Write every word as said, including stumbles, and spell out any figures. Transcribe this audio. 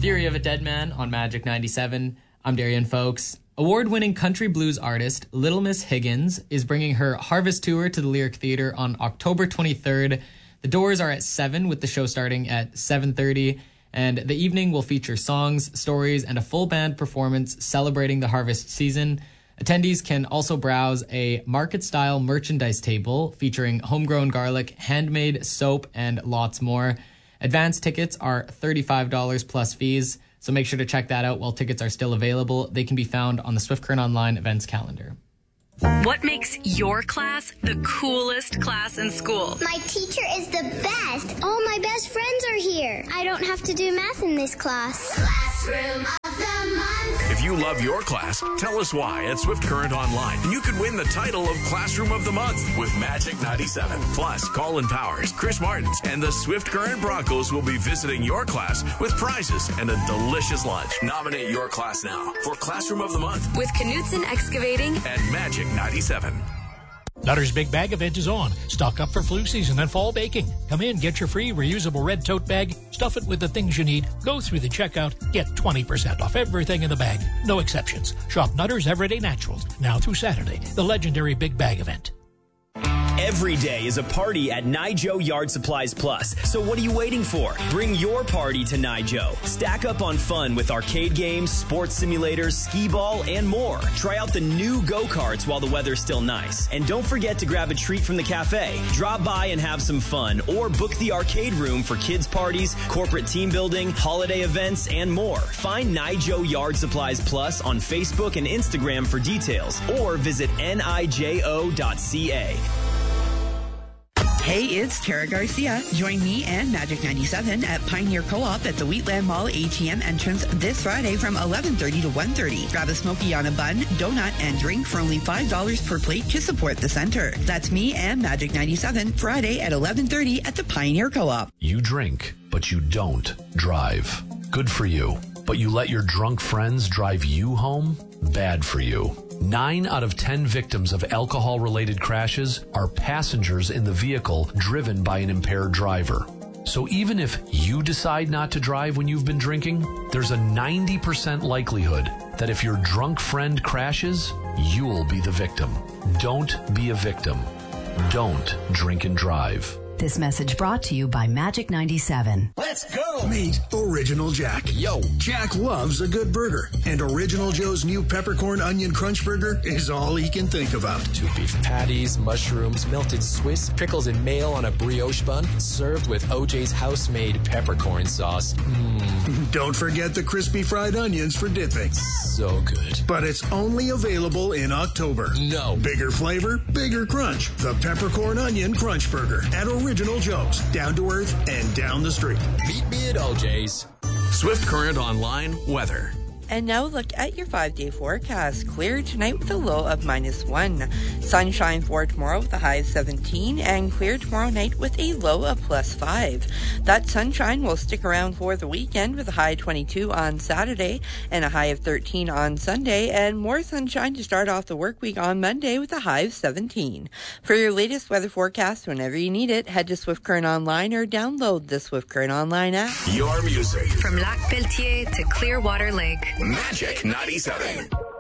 Theory of a Dead Man on Magic ninety-seven. I'm Darian Folks. Award-winning country blues artist Little Miss Higgins is bringing her Harvest Tour to the Lyric Theatre on October twenty-third. The doors are at seven, with the show starting at seven thirty, and the evening will feature songs, stories, and a full band performance celebrating the harvest season. Attendees can also browse a market-style merchandise table featuring homegrown garlic, handmade soap, and lots more. Advance tickets are thirty-five dollars plus fees, so make sure to check that out while tickets are still available. They can be found on the Swift Current Online events calendar. What makes your class the coolest class in school? My teacher is the best. All my best friends are here. I don't have to do math in this class. Classroom of the Month. If you love your class, tell us why at Swift Current Online. And you could win the title of Classroom of the Month with Magic ninety-seven. Plus, Colin Powers, Chris Martins, and the Swift Current Broncos will be visiting your class with prizes and a delicious lunch. Nominate your class now for Classroom of the Month with Knutson Excavating at Magic ninety-seven. Nutter's Big Bag event is on. Stock up for flu season and fall baking. Come in, get your free reusable red tote bag, stuff it with the things you need, go through the checkout, get twenty percent off everything in the bag. No exceptions. Shop Nutter's Everyday Naturals, now through Saturday, the legendary Big Bag event. Every day is a party at Nijo Yard Supplies Plus. So what are you waiting for? Bring your party to Nijo. Stack up on fun with arcade games, sports simulators, skee ball, and more. Try out the new go-karts while the weather's still nice. And don't forget to grab a treat from the cafe. Drop by and have some fun, or book the arcade room for kids' parties, corporate team building, holiday events, and more. Find Nijo Yard Supplies Plus on Facebook and Instagram for details, or visit nijo dot c a. Hey, it's Tara Garcia. Join me and Magic ninety-seven at Pioneer Co-op at the Wheatland Mall A T M entrance this Friday from eleven thirty to one thirty. Grab a Smoky on a bun, donut, and drink for only five dollars per plate to support the center. That's me and Magic ninety-seven, Friday at eleven thirty at the Pioneer Co-op. You drink, but you don't drive. Good for you. But you let your drunk friends drive you home? Bad for you. Nine out of ten victims of alcohol-related crashes are passengers in the vehicle driven by an impaired driver. So even if you decide not to drive when you've been drinking, there's a ninety percent likelihood that if your drunk friend crashes, you'll be the victim. Don't be a victim. Don't drink and drive. This message brought to you by Magic ninety-seven. Let's go! Meet Original Jack. Yo, Jack loves a good burger, and Original Joe's new peppercorn onion crunch burger is all he can think about. Two beef patties, mushrooms, melted Swiss, pickles and mayo on a brioche bun, served with O J's house-made peppercorn sauce. Mmm. Don't forget the crispy fried onions for dipping. So good. But it's only available in October. No. Bigger flavor, bigger crunch. The peppercorn onion crunch burger at Original Joe's. Down to earth and down the street. Meet me at O J's. Swift Current Online weather. And now look at your five-day forecast. Clear tonight with a low of minus one. Sunshine for tomorrow with a high of seventeen, and clear tomorrow night with a low of plus five. That sunshine will stick around for the weekend with a high of twenty-two on Saturday and a high of thirteen on Sunday, and more sunshine to start off the work week on Monday with a high of seventeen. For your latest weather forecast whenever you need it, head to Swift Current Online or download the Swift Current Online app. Your music. From Lac Pelletier to Clearwater Lake. Magic ninety-seven.